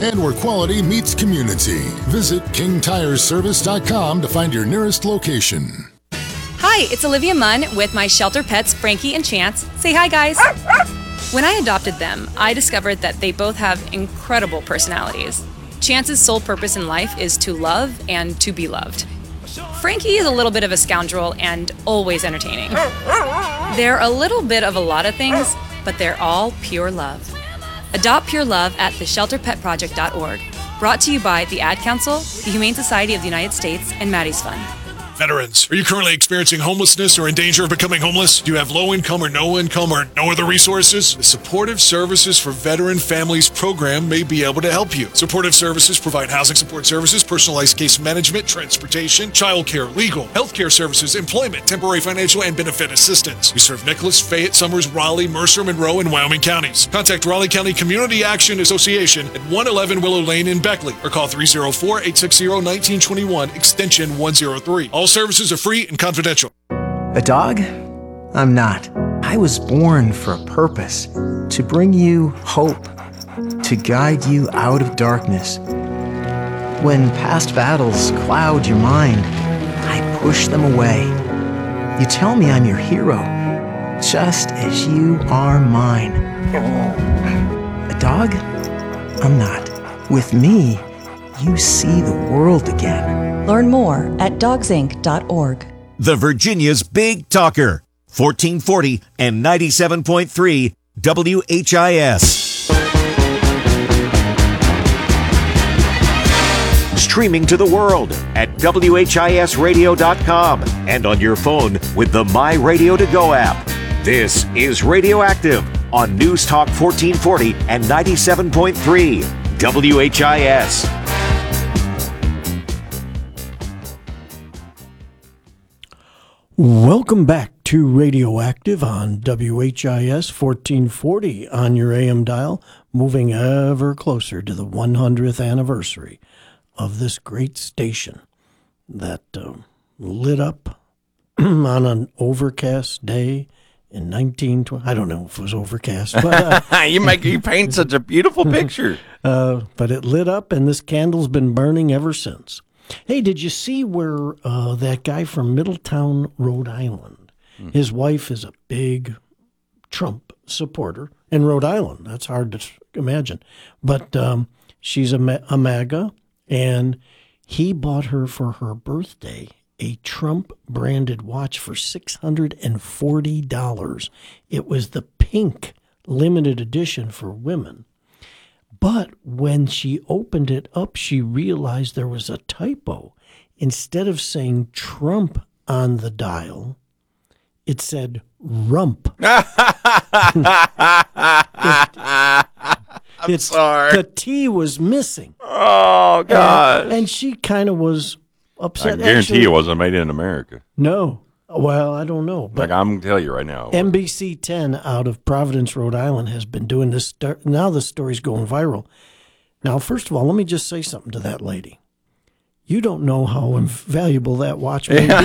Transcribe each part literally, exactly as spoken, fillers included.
and where quality meets community. Visit king tires service dot com to find your nearest location. Hi, it's Olivia Munn with my shelter pets, Frankie and Chance. Say hi, guys. When I adopted them, I discovered that they both have incredible personalities. Chance's sole purpose in life is to love and to be loved. Frankie is a little bit of a scoundrel and always entertaining. They're a little bit of a lot of things, but they're all pure love. Adopt pure love at the shelter pet project dot org. Brought to you by the Ad Council, the Humane Society of the United States, and Maddie's Fund. Veterans, are you currently experiencing homelessness or in danger of becoming homeless? Do you have low income or no income or no other resources? The Supportive Services for Veteran Families program may be able to help you. Supportive Services provide housing support services, personalized case management, transportation, childcare, legal, healthcare services, employment, temporary financial and benefit assistance. We serve Nicholas, Fayette, Summers, Raleigh, Mercer, Monroe, and Wyoming counties. Contact Raleigh County Community Action Association at one eleven Willow Lane in Beckley or call three oh four, eight six zero, one nine two one, extension one oh three. All services are free and confidential. A dog? I'm not. I was born for a purpose, to bring you hope, to guide you out of darkness. When past battles cloud your mind, I push them away. You tell me I'm your hero, just as you are mine. A dog? I'm not. With me, you see the world again. Learn more at dogs inc dot org. The Virginia's Big Talker, fourteen forty and ninety-seven point three W H I S. Streaming to the world at W H I S radio dot com and on your phone with the My Radio to Go app. This is Radioactive on News Talk fourteen forty and ninety-seven point three W H I S. Welcome back to Radioactive on W H I S fourteen forty on your A M dial, moving ever closer to the one hundredth anniversary of this great station that uh, lit up on an overcast day in nineteen twenty. I don't know if it was overcast, but uh, you make you paint such a beautiful picture. Uh, but it lit up, and this candle's been burning ever since. Hey, did you see where uh, that guy from Middletown, Rhode Island, mm. his wife is a big Trump supporter in Rhode Island. That's hard to imagine. But um, she's a, Ma- a MAGA, and he bought her for her birthday a Trump-branded watch for six hundred forty dollars. It was the pink limited edition for women. But when she opened it up, she realized there was a typo. Instead of saying Trump on the dial, it said rump. I'm it, sorry. The T was missing. Oh, gosh. And, and she kind of was upset. I guarantee Actually, it wasn't made in America. No. Well, I don't know. But like I'm going to tell you right now. N B C ten out of Providence, Rhode Island has been doing this. Sto- now the story's going viral. Now, first of all, let me just say something to that lady. You don't know how valuable that watch may be.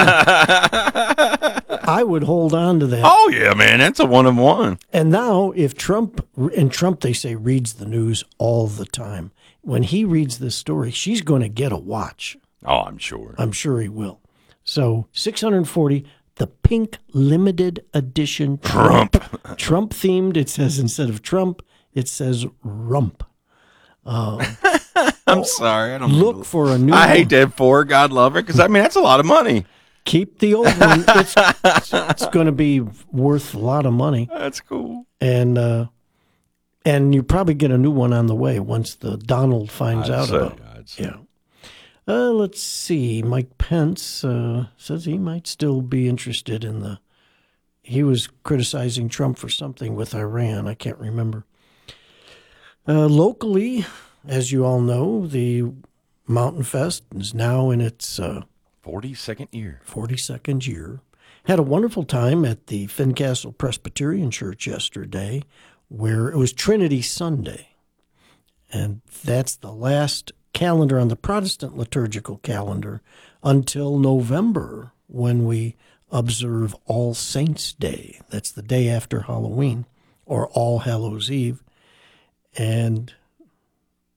I would hold on to that. Oh, yeah, man. That's a one of one. And now if Trump, and Trump, they say, reads the news all the time. When he reads this story, she's going to get a watch. Oh, I'm sure. I'm sure he will. So six hundred forty, the pink limited edition Trump. Trump, Trump themed. It says instead of Trump, it says rump. Um, I'm sorry. I don't look know. for a new. I hate one. that for God love her because I mean that's a lot of money. Keep the old one. It's, it's, it's going to be worth a lot of money. That's cool. And uh, and you probably get a new one on the way once the Donald finds I'd out say, about it. I'd say. Yeah. Uh, let's see. Mike Pence uh, says he might still be interested in the. He was criticizing Trump for something with Iran. I can't remember. Uh, locally, as you all know, the Mountain Fest is now in its uh, forty-second year. forty-second year. Had a wonderful time at the Fincastle Presbyterian Church yesterday, where it was Trinity Sunday. And that's the last calendar on the Protestant liturgical calendar until November, when we observe All Saints' Day. That's the day after Halloween, or All Hallows' Eve. And